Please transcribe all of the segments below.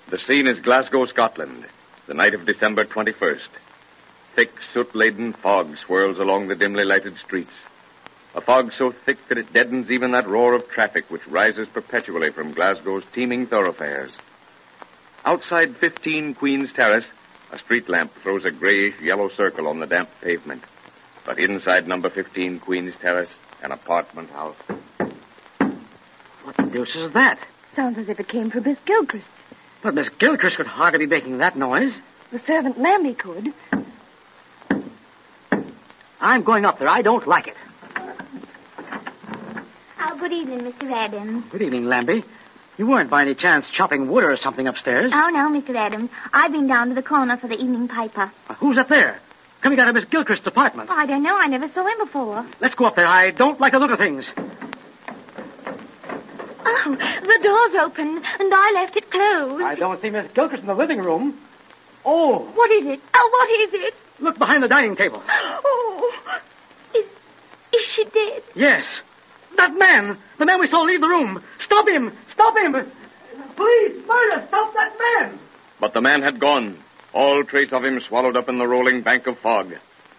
The scene is Glasgow, Scotland, the night of December 21st. Thick, soot-laden fog swirls along the dimly lighted streets. A fog so thick that it deadens even that roar of traffic which rises perpetually from Glasgow's teeming thoroughfares. Outside 15 Queen's Terrace, a street lamp throws a grayish-yellow circle on the damp pavement. But inside number 15 Queen's Terrace, an apartment house. What the deuce is that? Sounds as if it came from Miss Gilchrist. But Miss Gilchrist could hardly be making that noise. The servant Lambie could. I'm going up there. I don't like it. Oh, good evening, Mr. Adams. Good evening, Lambie. You weren't by any chance chopping wood or something upstairs? Oh, no, Mr. Adams. I've been down to the corner for the evening paper. Who's up there? Coming out of Miss Gilchrist's apartment. Oh, I don't know. I never saw him before. Let's go up there. I don't like the look of things. Oh, the door's open, and I left it closed. I don't see Miss Gilchrist in the living room. Oh. What is it? Oh, what is it? Look behind the dining table. Oh, is she dead? Yes. That man. The man we saw leave the room. Stop him. Stop him. Please, murder, stop that man. But the man had gone. All trace of him swallowed up in the rolling bank of fog.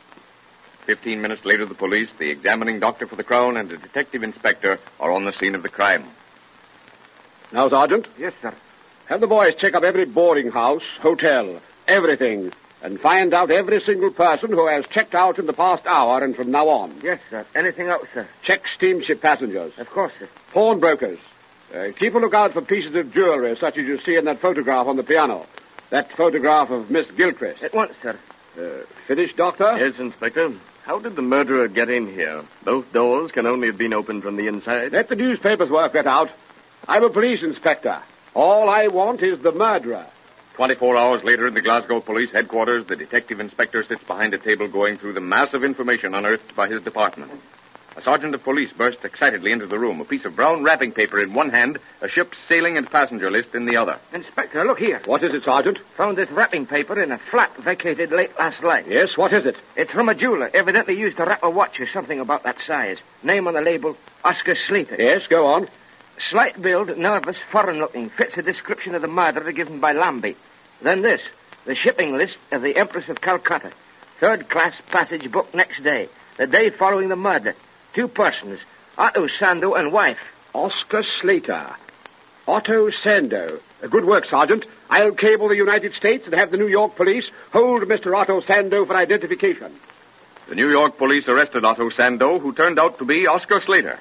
15 minutes later, the police, the examining doctor for the Crown, and a detective inspector are on the scene of the crime. Now, Sergeant. Yes, sir. Have the boys check up every boarding house, hotel, everything, and find out every single person who has checked out in the past hour and from now on. Yes, sir. Anything else, sir? Check steamship passengers. Of course, sir. Pawnbrokers. Keep a lookout for pieces of jewelry, such as you see in that photograph on the piano. That photograph of Miss Gilchrist. At once, sir. Finished, Doctor? Yes, Inspector. How did the murderer get in here? Both doors can only have been opened from the inside. Let the newspapers work that out. I'm a police inspector. All I want is the murderer. 24 hours later in the Glasgow Police Headquarters, the detective inspector sits behind a table going through the mass of information unearthed by his department. A sergeant of police bursts excitedly into the room, a piece of brown wrapping paper in one hand, a ship's sailing and passenger list in the other. Inspector, look here. What is it, Sergeant? Found this wrapping paper in a flat vacated late last night. Yes, what is it? It's from a jeweler, evidently used to wrap a watch or something about that size. Name on the label, Oscar Slater. Yes, go on. Slight build, nervous, foreign-looking. Fits the description of the murderer given by Lambie. Then this, the shipping list of the Empress of Calcutta. Third-class passage booked next day, the day following the murder. 2 persons, Otto Sando and wife. Oscar Slater. Otto Sando. Good work, Sergeant. I'll cable the United States and have the New York police hold Mr. Otto Sando for identification. The New York police arrested Otto Sando, who turned out to be Oscar Slater.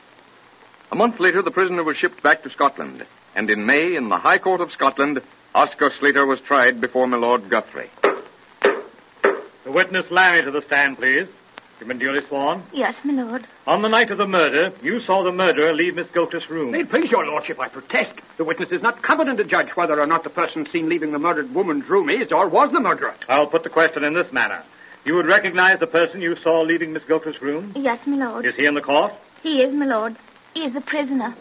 A month later, the prisoner was shipped back to Scotland, and in May, in the High Court of Scotland, Oscar Slater was tried before my Lord Guthrie. The witness Lambie to the stand, please. You've been duly sworn. Yes, my lord. On the night of the murder, you saw the murderer leave Miss Gilchrist's room. May it please your lordship, I protest. The witness is not competent to judge whether or not the person seen leaving the murdered woman's room is or was the murderer. I'll put the question in this manner. You would recognize the person you saw leaving Miss Gilchrist's room? Yes, my lord. Is he in the court? He is, my lord. He is the prisoner.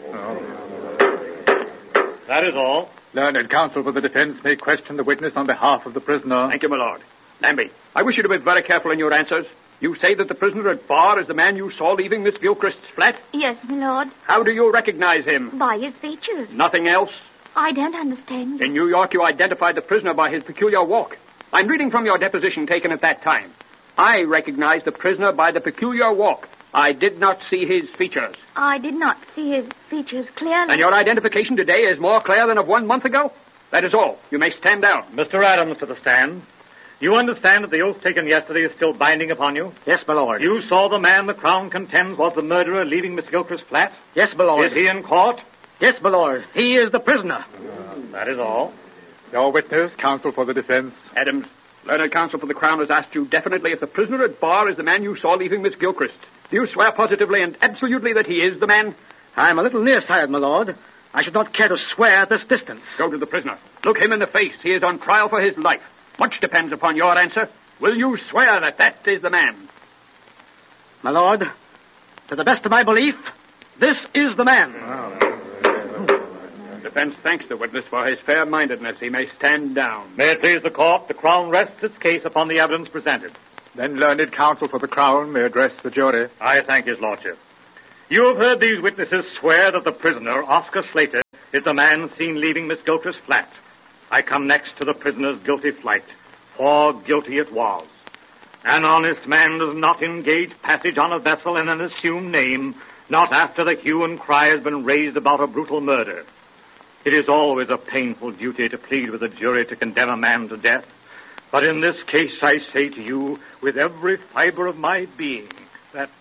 That is all. Learned counsel for the defense may question the witness on behalf of the prisoner. Thank you, my lord. Lambie, I wish you to be very careful in your answers. You say that the prisoner at bar is the man you saw leaving Miss Gilchrist's flat? Yes, my lord. How do you recognize him? By his features. Nothing else? I don't understand. In New York, you identified the prisoner by his peculiar walk. I'm reading from your deposition taken at that time. I recognize the prisoner by the peculiar walk. I did not see his features. I did not see his features clearly. And your identification today is more clear than of 1 month ago? That is all. You may stand down. Mr. Adams to the stand. You understand that the oath taken yesterday is still binding upon you? Yes, my lord. You saw the man the Crown contends was the murderer leaving Miss Gilchrist's flat? Yes, my lord. Is he in court? Yes, my lord. He is the prisoner. That is all. Your witness, counsel for the defense. Adams, learned counsel for the Crown has asked you definitely if the prisoner at bar is the man you saw leaving Miss Gilchrist. Do you swear positively and absolutely that he is the man? I'm a little nearsighted, my lord. I should not care to swear at this distance. Go to the prisoner. Look him in the face. He is on trial for his life. Much depends upon your answer. Will you swear that that is the man? My lord, to the best of my belief, this is the man. The defense thanks the witness for his fair-mindedness. He may stand down. May it please the court, the Crown rests its case upon the evidence presented. Then learned counsel for the Crown may address the jury. I thank his lordship. You have heard these witnesses swear that the prisoner, Oscar Slater, is the man seen leaving Miss Gilchrist's flat. I come next to the prisoner's guilty flight, for guilty it was. An honest man does not engage passage on a vessel in an assumed name, not after the hue and cry has been raised about a brutal murder. It is always a painful duty to plead with a jury to condemn a man to death. But in this case, I say to you, with every fiber of my being, that...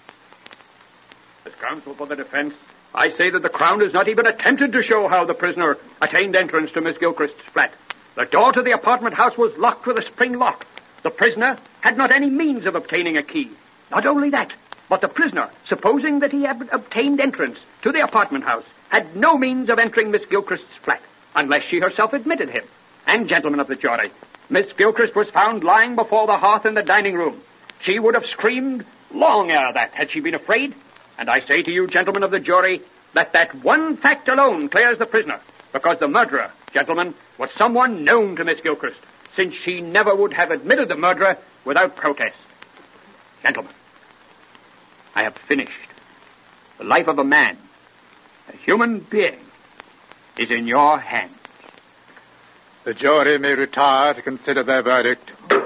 As counsel for the defense, I say that the Crown has not even attempted to show how the prisoner attained entrance to Miss Gilchrist's flat. The door to the apartment house was locked with a spring lock. The prisoner had not any means of obtaining a key. Not only that, but the prisoner, supposing that he had obtained entrance to the apartment house, had no means of entering Miss Gilchrist's flat, unless she herself admitted him. And, gentlemen of the jury, Miss Gilchrist was found lying before the hearth in the dining room. She would have screamed long ere that had she been afraid. And I say to you, gentlemen of the jury, that one fact alone clears the prisoner, because the murderer, gentlemen, was someone known to Miss Gilchrist, since she never would have admitted the murderer without protest. Gentlemen, I have finished. The life of a man, a human being, is in your hands. The jury may retire to consider their verdict.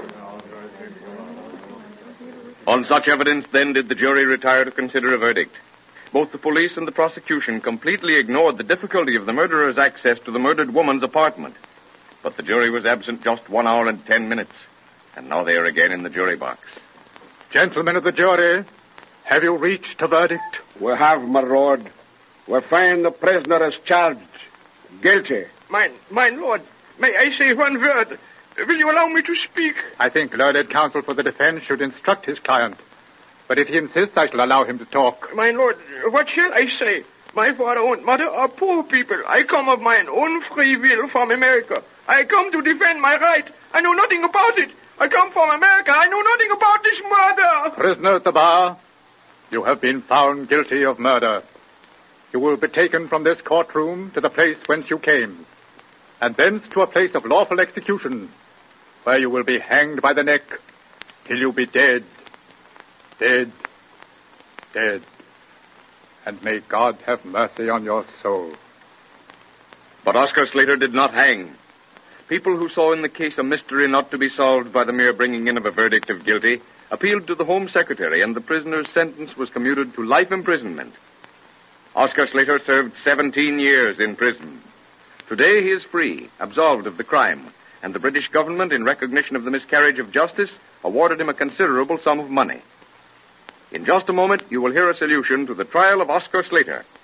On such evidence, then, did the jury retire to consider a verdict. Both the police and the prosecution completely ignored the difficulty of the murderer's access to the murdered woman's apartment. But the jury was absent just 1 hour and 10 minutes, and now they are again in the jury box. Gentlemen of the jury, have you reached a verdict? We have, my lord. We find the prisoner as charged. Guilty. My lord, may I say one word? Will you allow me to speak? I think learned counsel for the defense should instruct his client. But if he insists, I shall allow him to talk. My lord, what shall I say? My father and mother are poor people. I come of my own free will from America. I come to defend my right. I know nothing about it. I come from America. I know nothing about this murder. Prisoner at the bar, you have been found guilty of murder. You will be taken from this courtroom to the place whence you came, and thence to a place of lawful execution, where you will be hanged by the neck till you be dead. Dead. Dead. And may God have mercy on your soul. But Oscar Slater did not hang. People who saw in the case a mystery not to be solved by the mere bringing in of a verdict of guilty appealed to the Home Secretary, and the prisoner's sentence was commuted to life imprisonment. Oscar Slater served 17 years in prison. Today he is free, absolved of the crime, and the British government, in recognition of the miscarriage of justice, awarded him a considerable sum of money. In just a moment, you will hear a solution to the trial of Oscar Slater.